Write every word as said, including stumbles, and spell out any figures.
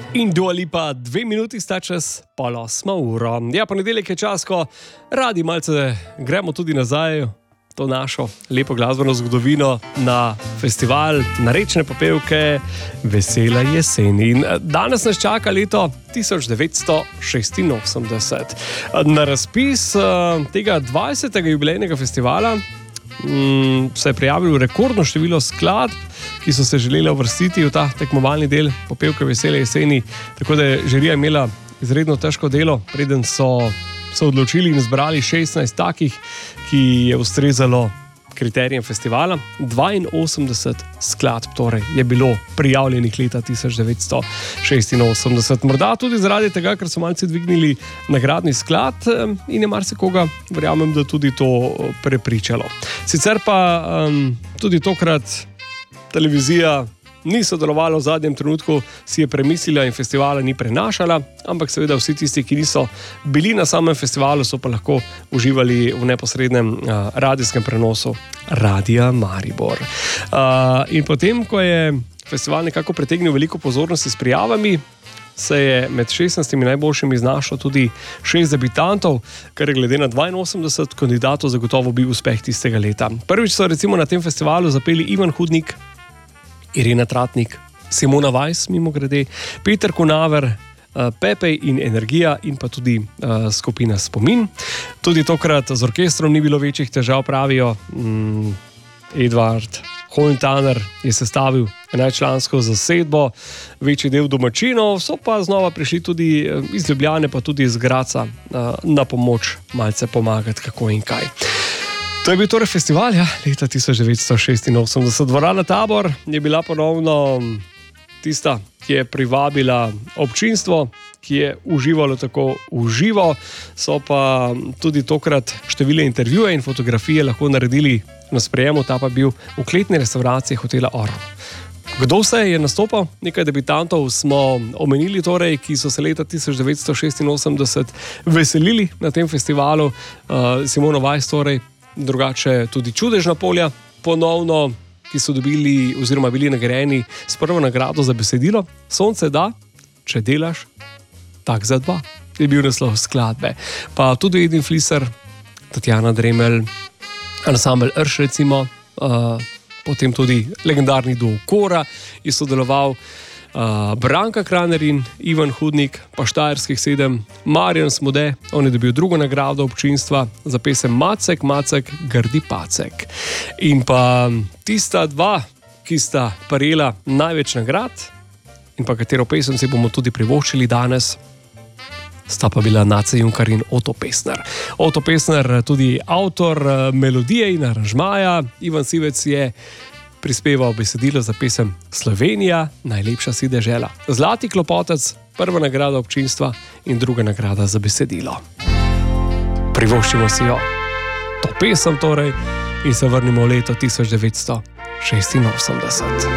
In Dua Lipa, dve minuti sta čez pol osmo uro. Ja, ponedeljek je čas, ko radi malce gremo tudi nazaj to našo lepo glasbeno zgodovino na festival, na rečne popevke Vesela jesen. In danes nas čaka leto tisoč devetsto šestinosemdeset. Na razpis tega dvajsetega jubilejnega festivala Mm, se je prijavilo rekordno število skladb, ki so se želeli uvrstiti v ta tekmovalni del popevke Vesele jeseni, tako da je žirija imela izredno težko delo, preden so se odločili in zbrali šestnajst takih, ki je ustrezalo kriterijem festivala. dvainosemdeset skladb torej je bilo prijavljenih leta tisoč devetsto šestinosemdeset. Morda tudi zaradi tega, ker so malce dvignili nagradni sklad in je marsikoga, verjamem, da tudi to prepričalo. Sicer pa um, tudi tokrat televizija ni sodelovala v zadnjem trenutku, si je premislila in festivala ni prenašala, ampak seveda vsi tisti, ki niso bili na samem festivalu, so pa lahko uživali v neposrednem uh, radijskem prenosu Radia Maribor. Uh, in potem, ko je festival nekako pritegnil veliko pozornosti s prijavami, se je med šestnajstimi najboljšimi znašlo tudi šest debitantov, kar je glede na dvainosemdeset kandidatov zagotovo bil uspeh tistega leta. Prvič so recimo na tem festivalu zapeli Ivan Hudnik, Irena Tratnik, Simona Weiss, mimo grede, Peter Kunaver, Pepej in Energija in pa tudi uh, skupina Spomin. Tudi tokrat z orkestrom ni bilo večjih težav, pravijo. Mm, Edvard Hohentaner je sestavil enajstčlansko zasedbo, večji del domačinov, so pa znova prišli tudi iz Ljubljane, pa tudi iz Graca uh, na pomoč malce pomagati, kako in kaj. To je bil torej festival, ja, leta tisoč devetsto šestinosemdeset. Dvorana Tabor je bila ponovno tista, ki je privabila občinstvo, ki je uživalo tako v živo. So pa tudi tokrat številne intervjuje in fotografije lahko naredili na sprejemu, ta pa bil v kletni restavraciji hotela Orlo. Kdo vse je nastopal? Nekaj debitantov smo omenili, torej, ki so se leta tisoč devetsto šestinosemdeset veselili na tem festivalu. Uh, Simona Weiss, torej, drugače tudi Čudežna polja, ponovno, ki so dobili oziroma bili nagrajeni s prvo nagrado za besedilo. Sonce da, če delaš, tak za dva, je bil naslov skladbe. Pa tudi Edin Fliser, Tatjana Dremelj, ansambel Rš recimo, uh, potem tudi legendarni duo Kora je sodeloval, uh, Branka Kraner in Ivan Hudnik, pa Štajerskih sedem, Marjan Smode, on je dobil drugo nagrado občinstva za pesem Macek, Macek, grdi pacek. In pa tista dva, ki sta prejela največ nagrad in pa katero pesem si bomo tudi privoščili danes, sta pa bila Nace Junkar in Oto Pestner. Oto Pestner, tudi avtor melodije in aranžmaja, Ivan Sivec je prispeval besedilo za pesem Slovenija, najlepša si dežela. Zlati klopotec, prva nagrada občinstva in druga nagrada za besedilo. Privoščimo si jo, to pesem torej, in se vrnimo v leto tisoč devetsto šestinosemdeset.